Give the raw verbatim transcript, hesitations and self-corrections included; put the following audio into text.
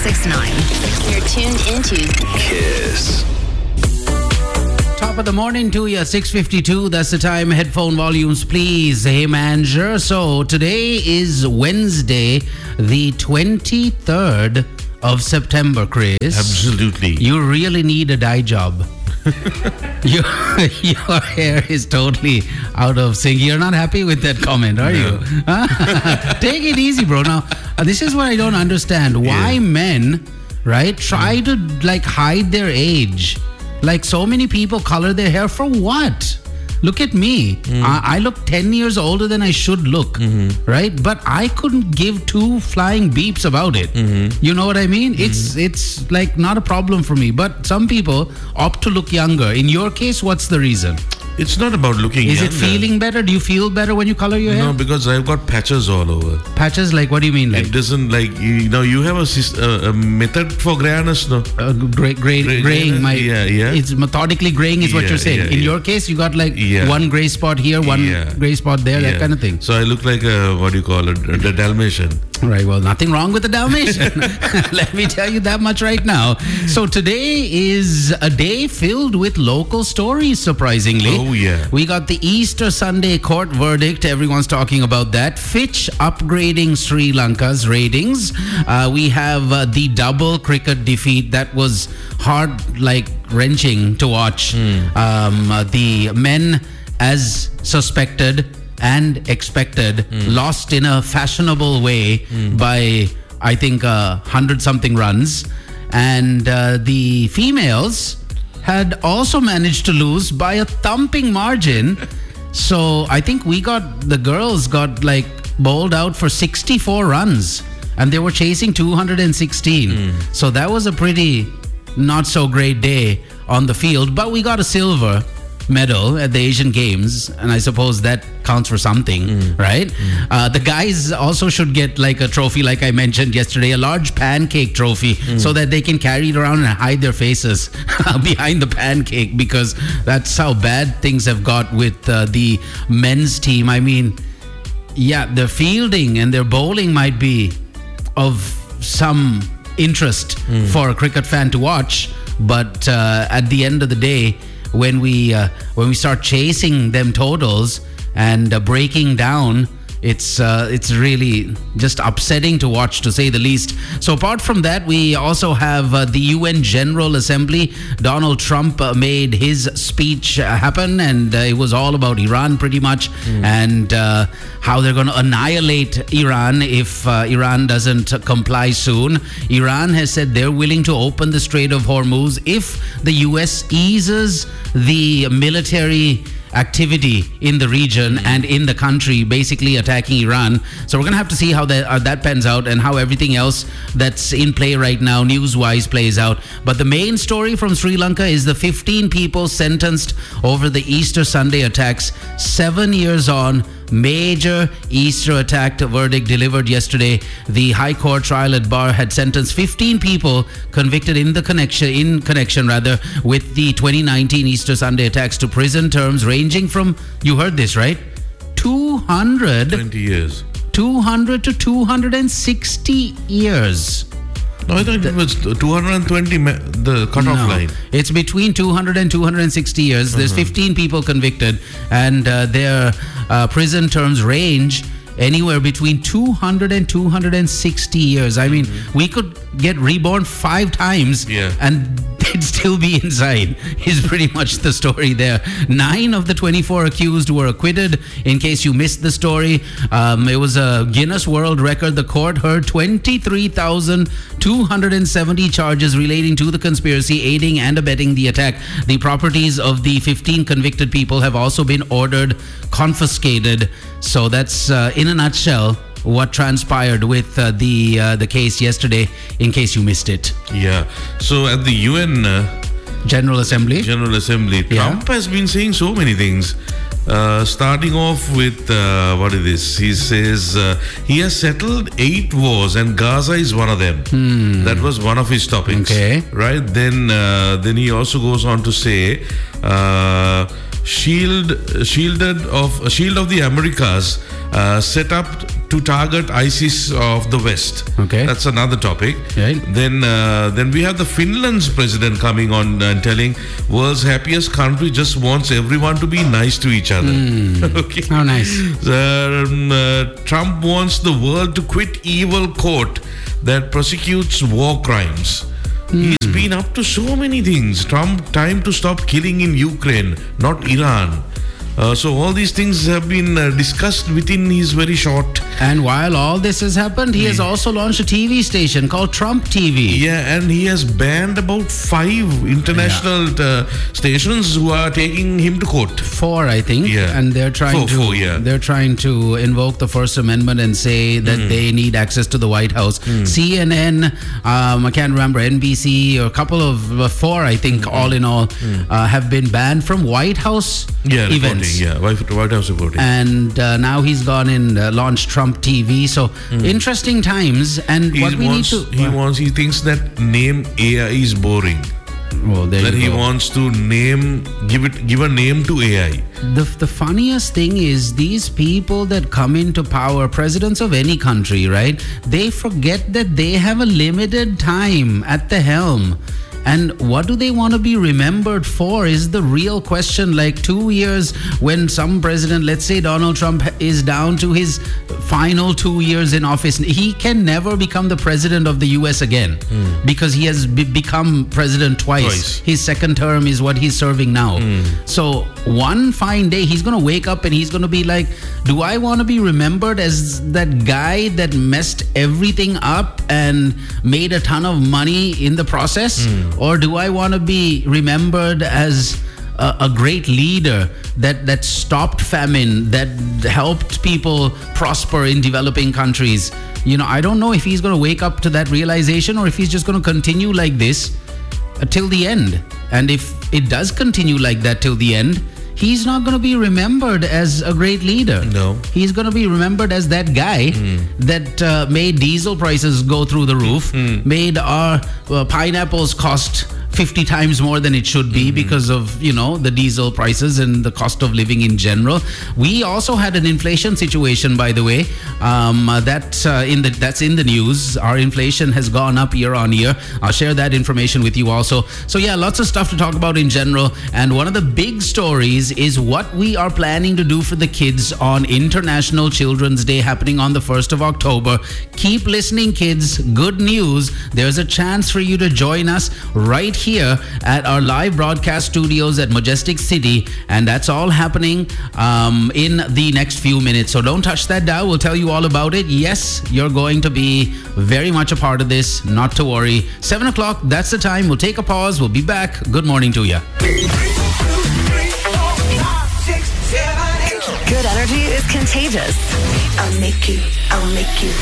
six nine. You're tuned into Kiss. Top of the morning to you, six fifty-two. That's the time. Headphone volumes, please. Hey, manager. So today is Wednesday, the twenty-third of September, Chris. Absolutely. You really need a dye job. your, your hair is totally out of sync. You're not happy with that comment, are No. you? Huh? Take it easy, bro. Now, uh, this is what I don't understand. Why Yeah. men, right, try to like hide their age? Like so many people color their hair for what? Look at me. I, I look ten years older than I should look, right? But I couldn't give two flying beeps about it. You know what I mean? It's it's like not a problem for me. But some people opt to look younger. In your case, what's the reason? It's not about looking Is younger. it feeling better? Do you feel better when you color your hair? No, because I've got patches all over. Patches, like what do you mean? Like It doesn't like, you know, you have a, sys- uh, a method for grayness, no? uh, gray, gray, Gray- graying. My yeah, yeah. It's methodically graying, is what Yeah, you're saying. yeah, In yeah. your case, you got like Yeah. one gray spot here, one Yeah. gray spot there, that Yeah. kind of thing. So I look like a, what do you call it, a Dalmatian. Right, well, nothing wrong with the Dalmatian. Let me tell you that much right now. So today is a day filled with local stories, surprisingly. Oh, yeah. We got the Easter Sunday court verdict. Everyone's talking about that. Fitch upgrading Sri Lanka's ratings. Uh, we have uh, the double cricket defeat that was hard, like wrenching to watch. Um, uh, the men, as suspected and expected, lost in a fashionable way by, I think, a hundred something runs. And uh, the females had also managed to lose by a thumping margin. So I think we got, the girls got like bowled out for sixty-four runs and they were chasing two hundred sixteen. So that was a pretty not so great day on the field, but we got a silver medal at the Asian Games, and I suppose that counts for something, right? Uh, the guys also should get like a trophy, like I mentioned yesterday, a large pancake trophy, so that they can carry it around and hide their faces behind the pancake, because that's how bad things have got with uh, the men's team. I mean, yeah, their fielding and their bowling might be of some interest for a cricket fan to watch, but uh, at the end of the day, when we uh, when we start chasing them totals and uh, breaking down, it's uh, it's really just upsetting to watch, to say the least. So apart from that, we also have uh, the U N General Assembly. Donald Trump uh, made his speech uh, happen, and uh, it was all about Iran pretty much, and uh, how they're going to annihilate Iran if uh, Iran doesn't comply soon. Iran has said they're willing to open the Strait of Hormuz if the U S eases the military activity in the region and in the country, basically attacking Iran. So we're going to have to see how that, uh, that pans out, and how everything else that's in play right now, news-wise, plays out. But the main story from Sri Lanka is the fifteen people sentenced over the Easter Sunday attacks. Seven years on, major Easter attack verdict delivered yesterday. The High Court trial at bar had sentenced fifteen people convicted in the connection, in connection rather, with the twenty nineteen Easter Sunday attacks to prison terms ranging from, you heard this, right? two hundred, twenty years. two hundred to two hundred sixty years. No, I thought it was two hundred twenty, ma- the cutoff No, line. it's between two hundred and two hundred sixty years. There's fifteen people convicted, and uh, their uh, prison terms range anywhere between two hundred and two hundred sixty years. I mean, we could get reborn five times, Yeah. and they'd still be inside, is pretty much the story there. Nine of the twenty-four accused were acquitted. In case you missed the story, um, it was a Guinness World Record. The court heard twenty-three thousand two hundred seventy charges relating to the conspiracy, aiding and abetting the attack. The properties of the fifteen convicted people have also been ordered confiscated. So that's, uh, in a nutshell, what transpired with uh, the uh, the case yesterday, in case you missed it. Yeah. So at the U N uh, General Assembly. General Assembly, Yeah. Trump has been saying so many things. Uh, starting off with, uh, what is this? He says uh, he has settled eight wars and Gaza is one of them. That was one of his topics. Okay. Right? Then uh, then he also goes on to say, uh, shield, shielded of, shield of the Americas uh, set up to target ISIS of the West. Okay. That's another topic. Right. Then uh, then we have the Finland's president coming on and telling world's happiest country just wants everyone to be nice to each other. Mm. Okay. How nice. Um, uh, Trump wants the world to quit evil court that prosecutes war crimes. Mm. He's been up to so many things. Trump, time to stop killing in Ukraine, not Iran. Uh, so all these things have been uh, discussed within his very short. And while all this has happened, he has also launched a T V station called Trump T V. Yeah, and he has banned about five international yeah. uh, stations who are taking him to court. Four, I think. Yeah. And they're trying four, to four, yeah. they're trying to invoke the First Amendment and say that mm. they need access to the White House. Mm. C N N, um, I can't remember, N B C, or a couple of uh, four, I think, mm. all in all, mm. uh, have been banned from White House yeah, events. Yeah, White House reporting. And uh, now he's gone and uh, launched Trump T V. So mm. interesting times. And he what we wants, need to he wants he thinks that name A I is boring. Well, there that you he go. wants to name give it give a name to A I. The the funniest thing is these people that come into power, presidents of any country, right? They forget that they have a limited time at the helm. And what do they want to be remembered for is the real question. Like two years when some president, let's say Donald Trump, is down to his final two years in office, he can never become the president of the U S again mm. because he has be- become president twice. twice. His second term is what he's serving now. Mm. So one fine day, he's going to wake up and he's going to be like, do I want to be remembered as that guy that messed everything up and made a ton of money in the process? Mm. Or do I want to be remembered as a, a great leader that, that stopped famine, that helped people prosper in developing countries? You know, I don't know if he's going to wake up to that realization or if he's just going to continue like this uh, till the end. And if it does continue like that till the end, he's not going to be remembered as a great leader. No. He's going to be remembered as that guy mm. that uh, made diesel prices go through the roof, mm. made our uh, pineapples cost fifty times more than it should be mm-hmm. because of, you know, the diesel prices and the cost of living in general. We also had an inflation situation, by the way, um, uh, that, uh, in the, that's in the news. Our inflation has gone up year on year. I'll share that information with you also. So yeah, lots of stuff to talk about in general. And one of the big stories is what we are planning to do for the kids on International Children's Day happening on the first of October. Keep listening, kids. Good news. There's a chance for you to join us right here at our live broadcast studios at Majestic City, and that's all happening um, in the next few minutes. So don't touch that dial. We'll tell you all about it. Yes, you're going to be very much a part of this. Not to worry. Seven o'clock, that's the time. We'll take a pause. We'll be back. Good morning to you. Good energy is contagious. I'll make you, I'll make you.